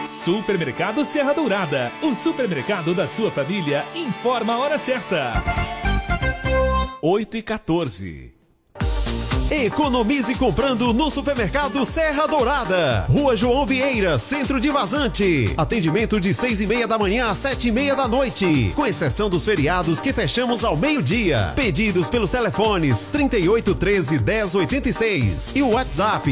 Supermercado Serra Dourada, o supermercado da sua família, informa a hora certa. 8h14. Economize comprando no Supermercado Serra Dourada. Rua João Vieira, centro de Vazante. Atendimento de 6h30 da manhã às 7h30 da noite. Com exceção dos feriados que fechamos ao meio-dia. Pedidos pelos telefones 3813-1086 e o WhatsApp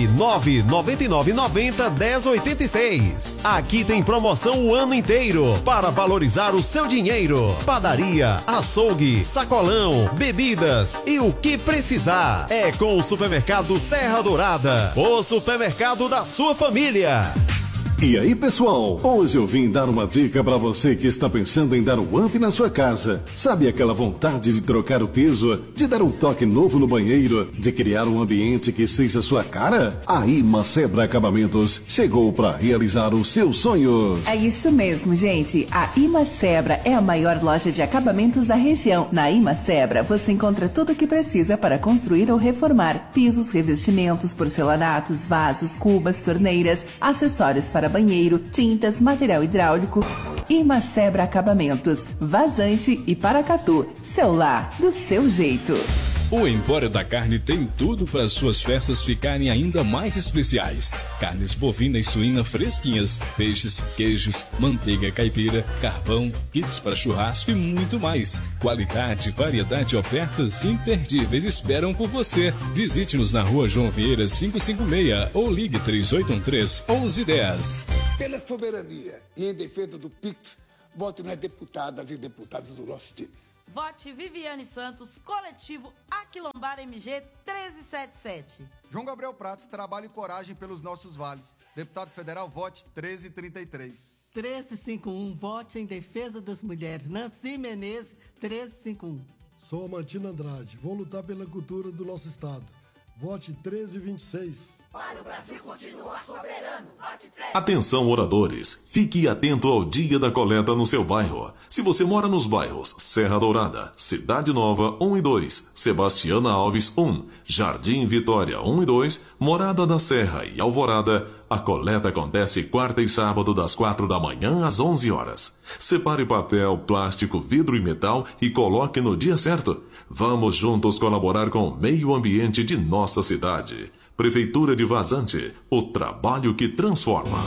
99990-1086. Aqui tem promoção o ano inteiro para valorizar o seu dinheiro. Padaria, açougue, sacolão, bebidas e o que precisar. É com o Supermercado Serra Dourada, o supermercado da sua família. E aí, pessoal, hoje eu vim dar uma dica para você que está pensando em dar um up na sua casa. Sabe aquela vontade de trocar o piso, de dar um toque novo no banheiro, de criar um ambiente que seja sua cara? A Imacebra Acabamentos chegou para realizar os seus sonhos. É isso mesmo, gente. A Imacebra é a maior loja de acabamentos da região. Na Imacebra, você encontra tudo o que precisa para construir ou reformar: pisos, revestimentos, porcelanatos, vasos, cubas, torneiras, acessórios para banheiro, tintas, material hidráulico. Imacebra Acabamentos, Vazante e Paracatu. Seu lar, do seu jeito. O Empório da Carne tem tudo para suas festas ficarem ainda mais especiais. Carnes bovina e suína fresquinhas, peixes, queijos, manteiga caipira, carvão, kits para churrasco e muito mais. Qualidade, variedade e ofertas imperdíveis esperam por você. Visite-nos na Rua João Vieira 556 ou ligue 3813-1110. Pela soberania e em defesa do PIX, vote nas deputadas e deputados do nosso time. Vote Viviane Santos, coletivo Aquilombar MG 1377. João Gabriel Pratos, trabalho e coragem pelos nossos vales. Deputado federal, vote 1333. 1351, vote em defesa das mulheres. Nancy Menezes, 1351. Sou Amantina Andrade, vou lutar pela cultura do nosso estado. Vote 1326. Para o Brasil continuar soberano, vote 13. Atenção, moradores. Fique atento ao dia da coleta no seu bairro. Se você mora nos bairros Serra Dourada, Cidade Nova 1 e 2, Sebastiana Alves 1, Jardim Vitória 1 e 2, Morada da Serra e Alvorada, a coleta acontece quarta e sábado das 4 da manhã às 11 horas. Separe papel, plástico, vidro e metal e coloque no dia certo. Vamos juntos colaborar com o meio ambiente de nossa cidade. Prefeitura de Vazante, o trabalho que transforma.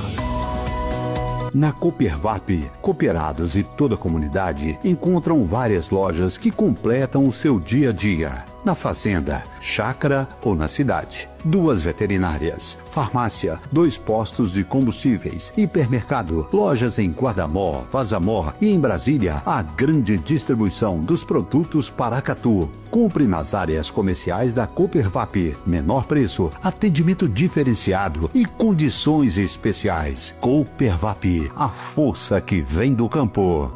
Na Coopervap, cooperados e toda a comunidade encontram várias lojas que completam o seu dia a dia. Na fazenda, chácara ou na cidade. 2 veterinárias, farmácia, 2 postos de combustíveis, hipermercado, lojas em Guardamó, Vazamor e em Brasília, a grande distribuição dos produtos Paracatu. Compre nas áreas comerciais da Coopervap. Menor preço, atendimento diferenciado e condições especiais. Coopervap, a força que vem do campo.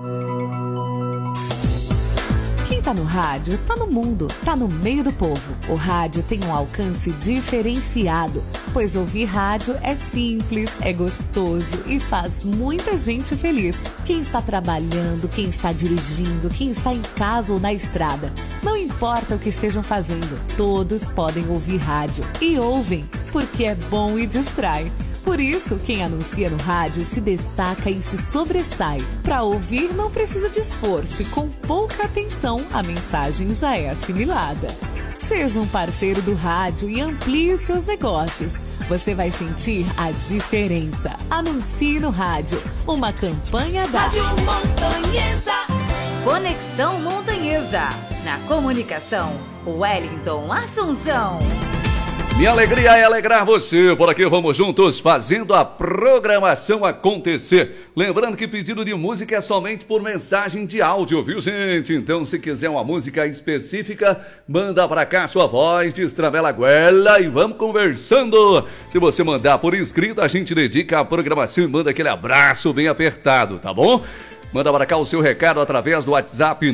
Quem tá no rádio, tá no mundo, tá no meio do povo. O rádio tem um alcance diferenciado, pois ouvir rádio é simples, é gostoso e faz muita gente feliz. Quem está trabalhando, quem está dirigindo, quem está em casa ou na estrada, não importa o que estejam fazendo, todos podem ouvir rádio. E ouvem, porque é bom e distrai. Por isso, quem anuncia no rádio se destaca e se sobressai. Para ouvir, não precisa de esforço e com pouca atenção, a mensagem já é assimilada. Seja um parceiro do rádio e amplie seus negócios. Você vai sentir a diferença. Anuncie no rádio. Uma campanha da Rádio Montanhesa. Conexão Montanhesa. Na comunicação, Wellington Assunção. Minha alegria é alegrar você. Por aqui vamos juntos fazendo a programação acontecer. Lembrando que pedido de música é somente por mensagem de áudio, viu, gente? Então, se quiser uma música específica, manda pra cá sua voz, destrambela a goela e vamos conversando. Se você mandar por escrito, a gente dedica a programação e manda aquele abraço bem apertado, tá bom? Manda para cá o seu recado através do WhatsApp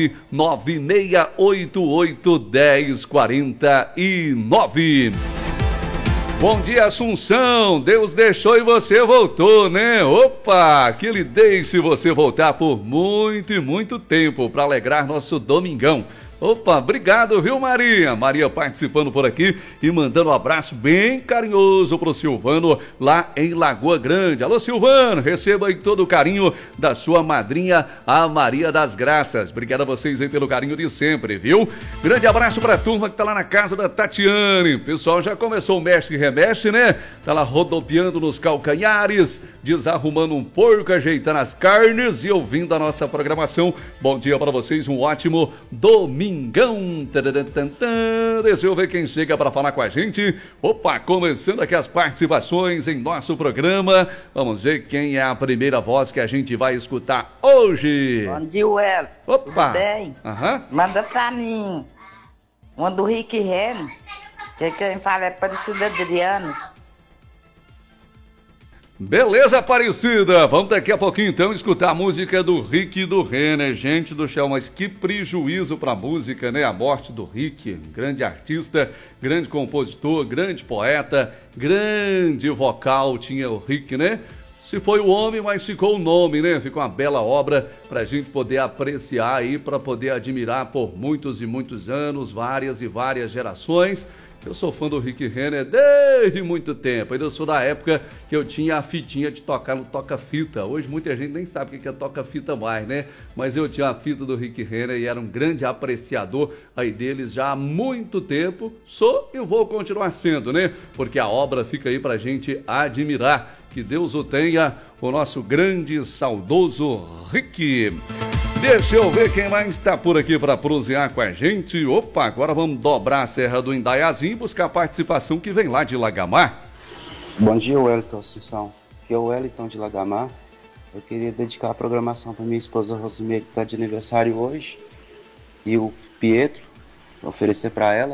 996881049. Bom dia, Assunção. Deus deixou e você voltou, né? Opa, que ele deixe você voltar por muito e muito tempo para alegrar nosso domingão. Opa, obrigado, viu, Maria? Maria participando por aqui e mandando um abraço bem carinhoso pro Silvano lá em Lagoa Grande. Alô, Silvano, receba aí todo o carinho da sua madrinha, a Maria das Graças. Obrigado a vocês aí pelo carinho de sempre, viu? Grande abraço pra turma que tá lá na casa da Tatiane. O pessoal já começou o mexe e remexe, né? Tá lá rodopiando nos calcanhares, desarrumando um porco, ajeitando as carnes e ouvindo a nossa programação. Bom dia para vocês, um ótimo domingão. Deixa eu ver quem chega para falar com a gente. Opa, começando aqui as participações em nosso programa. Vamos ver quem é a primeira voz que a gente vai escutar hoje. Bom dia, Well. Opa. Tudo bem? Manda pra mim. Uma do Rick Renner. Que quem fala é Aparecida Adriano. Beleza, Aparecida. Vamos daqui a pouquinho, então, escutar a música do Rick e do Renner. Gente do céu, mas que prejuízo pra música, né? A morte do Rick, grande artista, grande compositor, grande poeta, grande vocal tinha o Rick, né? Se foi o homem, mas ficou o nome, né? Ficou uma bela obra pra gente poder apreciar aí, pra poder admirar por muitos e muitos anos, várias e várias gerações. Eu sou fã do Rick Renner desde muito tempo. Eu sou da época que eu tinha a fitinha de tocar no toca-fita. Hoje muita gente nem sabe o que é toca-fita mais, né? Mas eu tinha a fita do Rick Renner e era um grande apreciador aí deles já há muito tempo. Sou e vou continuar sendo, né? Porque a obra fica aí pra gente admirar. Que Deus o tenha, o nosso grande e saudoso Rick. Deixa eu ver quem mais está por aqui para prosear com a gente. Opa, agora vamos dobrar a Serra do Indaiazinho e buscar a participação que vem lá de Lagamar. Bom dia, Wellington Assunção. Aqui é o Wellington de Lagamar. Eu queria dedicar a programação para minha esposa Rosimeire, que está de aniversário hoje. E o Pietro, oferecer para ela